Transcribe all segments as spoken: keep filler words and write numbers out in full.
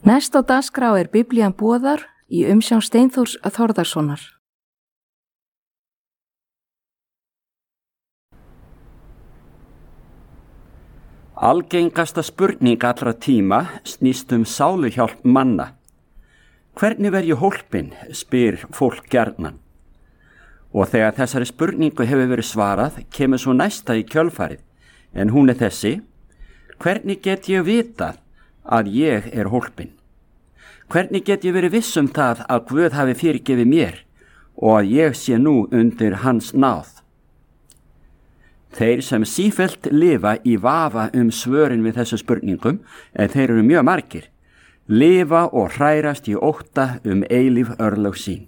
Næst á dagskrá er Biblían boðar í umsjón Steinþórs Þórðarsonar. Algengasta spurning allra tíma snýst um sáluhjálp manna. Hvernig verð ég hólpinn, spyr fólk gjarnan. Og þegar þessari spurningu hefur verið svarað, kemur svo næsta í kjölfarið, en hún er þessi: hvernig get ég vitað að ég er hólpinn? Hvernig get ég verið viss um það að Guð hafi fyrirgefið mér og að ég sé nú undir hans náð? Þeir sem sífellt lifa í vafa um svörin við þessu spurningum, en þeir eru mjög margir, lifa og hrærast í ótta um eilíf örlög sín.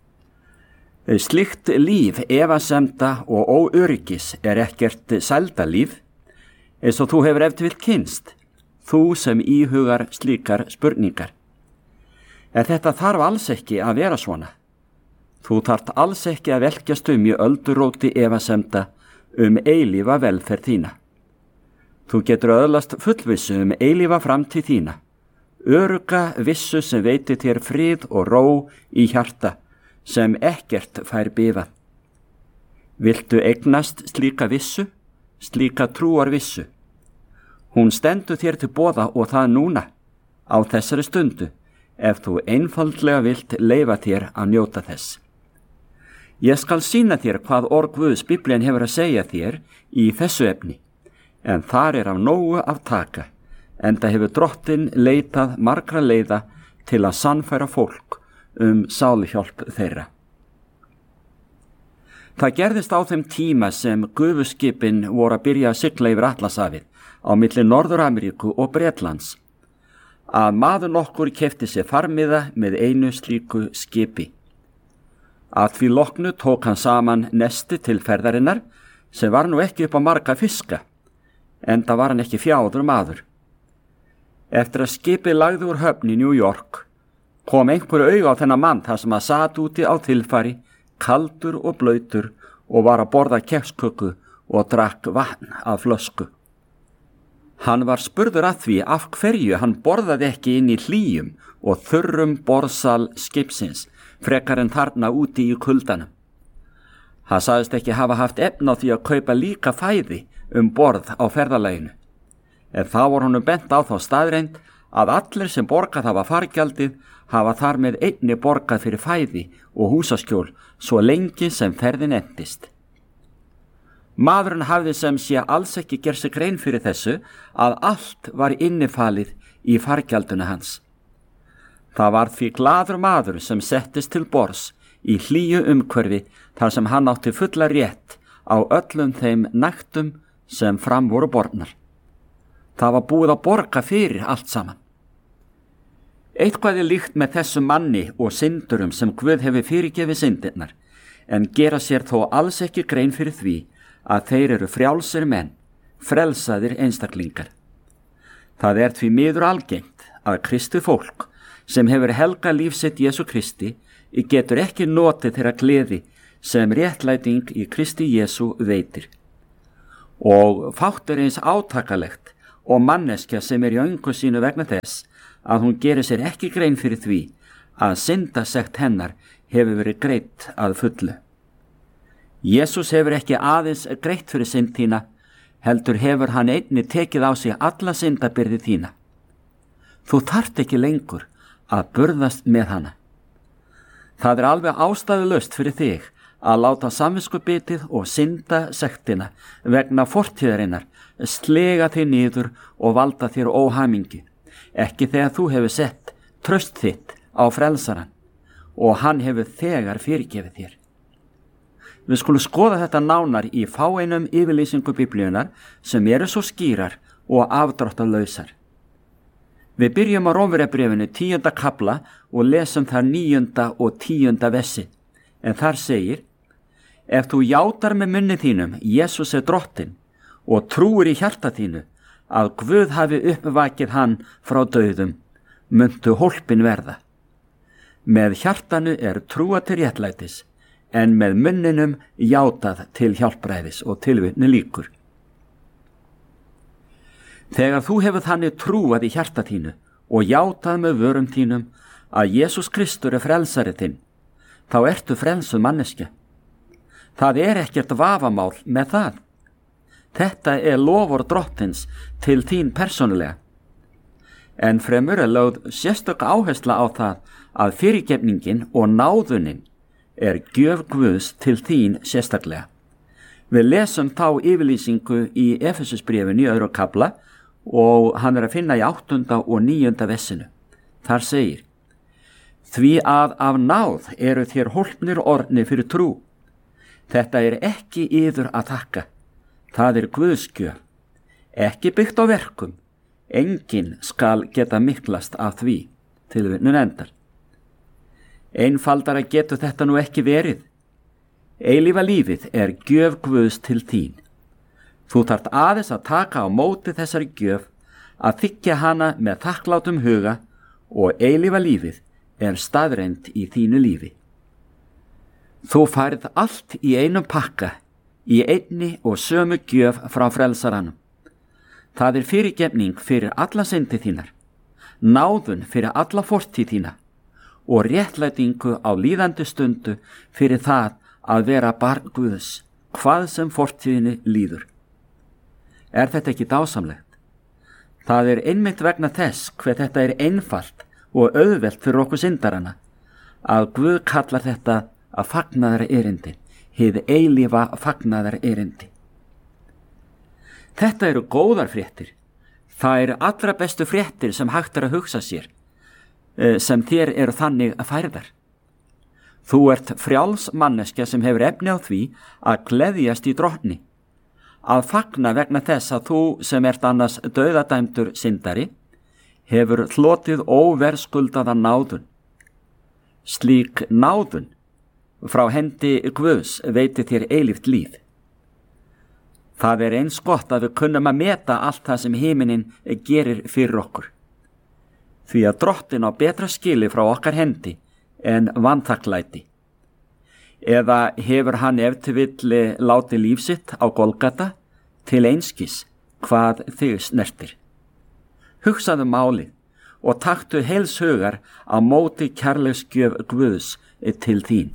Slíkt líf efasemda og óöryggis er ekkert sældalíf, eins og þú hefur ef til vill kynnst, þú sem íhugar slíkar spurningar. En þetta þarf alls ekki að vera svona. Þú þarft alls ekki að velkjast um í ölduróti efasemda um eilífa velferð þína. Þú getur öðlast fullvissu um eilífa framtíð þína, örugga vissu sem veitir þér frið og ró í hjarta, sem ekkert fær bifað. Viltu eignast slíka vissu, slíka trúar vissu? Hún stendur þér til boða og það núna, á þessari stundu, ef þú einfaldlega vilt leyfa þér að njóta þess. Ég skal sýna þér hvað orð Guðs Biblían hefur að segja þér í þessu efni, en þar er af nógu að taka, enda hefur Drottinn leitað margra leiða til að sannfæra fólk um sáluhjálp þeirra. Það gerðist á þeim tíma sem gufuskipin voru að byrja að sigla yfir Atlantshafið á milli Norður-Ameríku og Bretlands, að maður nokkur keypti sér farmiða með einu slíku skipi. Að því loknu tók hann saman nesti til ferðarinnar, sem var nú ekki upp á marga fiska, enda var hann ekki fjáður maður. Eftir að skipið lagði úr höfn í New York, kom einhverju auga á þennan mann þar sem að sat úti á þilfari, kaldur og blautur, og var að borða kexköku og drakk vatn af flösku. Hann var spurður að því af hverju hann borðaði ekki inn í hlýjum og þurrum borðsal skipsins, frekar en þarna úti í kuldanum. Hann sagðist ekki hafa haft efni á því að kaupa líka fæði um borð á ferðalaginu, en þá var honum bent á þá staðreind að allir sem borgað hafa fargjaldið hafa þar með einni borgað fyrir fæði og húsaskjól svo lengi sem ferðin endist. Maðurinn hafði sem sé alls ekki gerð sig grein fyrir þessu að allt var innifalið í fargjalduna hans. Það var því glaður maður sem settist til borðs í hlýju umhverfi þar sem hann átti fulla rétt á öllum þeim nægtum sem fram voru bornar. Það var búið að borga fyrir allt saman. Eitthvað er líkt með þessum manni og syndurum sem Guð hefur fyrirgefið syndirnar, en gera sér þó alls ekki grein fyrir því að þeir eru frjálsir menn, frelsaðir einstaklingar. Það er því miður algengt að kristið fólk sem hefur helgað líf sitt Jesú Kristi getur ekki notið þeirra gleði sem réttlæting í Kristi Jesú veitir. Og fátt er eins átakalegt og manneskja sem er í öngu sínu vegna þess að hún gerir sér ekki grein fyrir því að syndasekt hennar hefur verið greitt að fullu. Jesús hefur ekki aðeins greitt fyrir synd þína, heldur hefur hann einni tekið á sig alla syndabyrði þína. Þú þarft ekki lengur að burðast með hana. Það er alveg ástæðulaust fyrir þig að láta samviskubitið og syndasektina vegna fortíðarinnar slega þig niður og valda þér óhamingi, ekki þegar þú hefur sett traust þitt á frelsaran og hann hefur þegar fyrirgefið þér. Við skulum skoða þetta nánar í fáeinum yfirlýsingu Biblíunar sem eru svo skýrar og afdráttarlausar. Við byrjum á Rómverjabréfinu tíunda kafla og lesum þar níunda og tíunda versi, en þar segir: ef þú játar með munni þínum Jesús er Drottinn og trúir í hjarta þínu að Guð hafi uppvakið hann frá dauðum, muntu hólpin verða. Með hjartanu er trúa til réttlætis, en með munninum játað til hjálpræðis, og tilvitni lýkur. Þegar þú hefur þannig trúað í hjarta þínu og játað með vörum þínum að Jesús Kristur er frelsari þinn, þá ertu frelsuð manneskja. Það er ekkert vafamál með það. Þetta er lofur Drottins til þín persónulega. En fremur er lögð sérstök áhersla á það að fyrirgefningin og náðunin er gjöf Guðs til þín sérstaklega. Við lesum þá yfirlýsingu í Efesusbréfinu í öðru kafla og hann er að finna í áttunda og níunda vessinu. Þar segir: Því að af náð eru þér hólpnir orðni fyrir trú. Þetta er ekki yður að þakka. Það er Guðs gjöf. Ekki byggt á verkum. Enginn skal geta miklast af því. Tilvitnun endar. Einfaldara getur þetta nú ekki verið. Eilífa lífið er gjöf Guðs til þín. Þú þarft aðeins að taka á móti þessari gjöf, að þiggja hana með þakklátum huga, og eilífa lífið er staðreind í þínu lífi. Þú færð allt í einum pakka, í einni og sömu gjöf frá frelsaranum. Það er fyrirgefning fyrir alla syndi þínar, náðun fyrir alla fortíð þína og réttlætingu á líðandi stundu fyrir það að vera barn Guðs, hvað sem fortíðinni líður. Er þetta ekki dásamlegt? Það er einmitt vegna þess hver þetta er einfalt og auðvelt fyrir okkur syndarana, að Guð kallar þetta að fagnaðar erindi, hið eilífa fagnaðar erindi. Þetta eru góðar fréttir. Það eru allra bestu fréttir sem hægt er að hugsa sér, sem þér eru þannig að færðar. Þú ert frjáls manneskja sem hefur efni á því að gleðjast í Drottni, að fagna vegna þess að þú sem ert annars dauðadæmdur syndari, hefur hlotið óverðskuldaða náðun. Slík náðun frá hendi Guðs veitir þér eilíft líf. Það er eins gott að við kunnum að meta allt það sem himinin gerir fyrir okkur. Því að Drottinn á betra skili frá okkar hendi en vanþakklæti. Eða hefur hann ef til vill látið líf sitt á Golgata til einskis hvað þig snertir. Hugsaðu málið og taktu heils hugar á móti kærleiksgjöf Guðs til þín.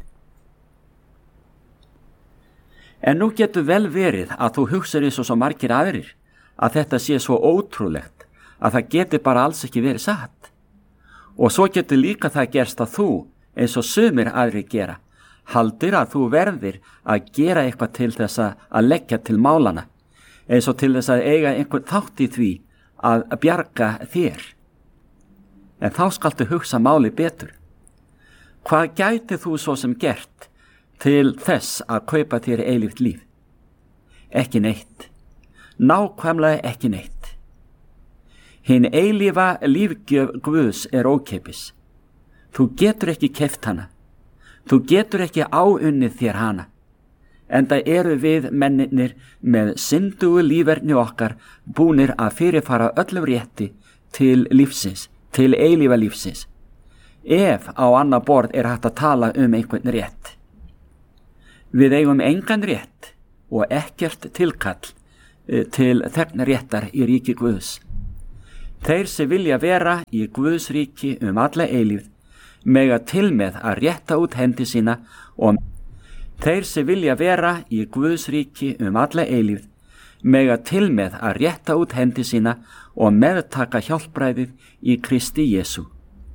En nú getur vel verið að þú hugsar eins og svo margir aðrir að þetta sé svo ótrúlegt að það geti bara alls ekki verið satt. Og svo getur líka það gerst að þú, eins og sumir aðrir gera, haldir að þú verðir að gera eitthvað til þess að leggja til málana, eins og til þess að eiga einhvern þátt í því að bjarga þér. En þá skaltu hugsa máli betur. Hvað gæti þú svo sem gert til þess að kaupa þér eilíft líf? Ekki neitt. Nákvæmlega ekki neitt. Hinn eilífa lífgjöf Guðs er ókeypis. Þú getur ekki keypt hana. Þú getur ekki áunnið þér hana. Enda eru við mennirnir með syndugu líferni okkar búnir að fyrirfara öllum rétti til lífsins, til eilífa lífsins. Ef á annað borð er hægt að tala um einhvern rétt. Við eigum engan rétt og ekkert tilkall til þegna réttar í ríki Guðs. Þeir sem vilja vera í Guðs ríki um alla eilífð mega til með að rétta út hendi sína og þeir sem vilja vera í Guðs ríki um alla eilífð mega til með að rétta út hendi sína og meðtaka hjálpræðið í Kristi Jesú.